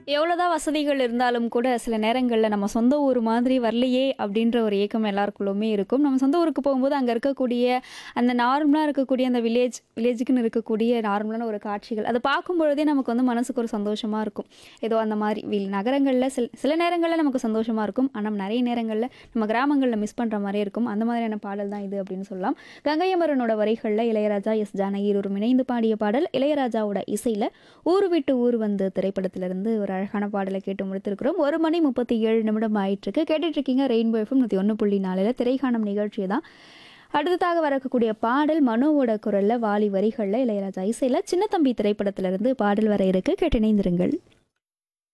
எவ்வளோதான் வசதிகள் இருந்தாலும் கூட சில நேரங்கள்ல நம்ம சொந்த ஊர் மாதிரி வரலையே அப்படின்ற ஒரு ஏக்கம் எல்லாருக்குள்ளுமே இருக்கும். நம்ம சொந்த ஊருக்கு போகும்போது அங்க இருக்கக்கூடிய அந்த நார்மலா இருக்கக்கூடிய அந்த வில்லேஜுக்குன்னு இருக்கக்கூடிய நார்மலான ஒரு காட்சிகள். அத பார்க்கும்பொழுதே நமக்கு வந்து மனசுக்கு ஒரு சந்தோஷமா இருக்கும். ஏதோ அந்த மாரி நகரங்கள்ல சில சில நேரங்கள்ல நமக்கு சந்தோஷமா இருக்கும். ஆனா நெறைய நேரங்கள்ல நம்ம கிராமங்கள்ல மிஸ் பண்ற மாரியே இருக்கும். அந்த மாதிரியான பாடல் தான் இது அப்படின்னு சொல்லலாம். கங்கை அமரனோட வரிகள்ல இளையராஜா, எஸ். ஜானகி இருவரும் இணைந்து பாடிய பாடல். இளையராஜாவோட இசையில ஊரு விட்டு ஊர் வந்து திரைப்படத்திலிருந்து ஒரு அழகான பாடலை கேட்டு முடித்திருக்கிறோம். 1 மணி 37 நிமிடம் ஆயிட்டிருக்கு. கேட்டுட்டு இருக்கீங்க ரெயின்போ எஃப்எம் 101.4 திரைக்காணும் நிகழ்ச்சி தான். அடுத்ததாக வரக்கூடிய பாடல் மனோவோட குரல்ல வாலி வரிகள்ல இளையராஜா இசையில சின்ன தம்பி திரைப்படத்திலிருந்து பாடல் வர இருக்கு. கேட்டு இணைந்திருங்கள்.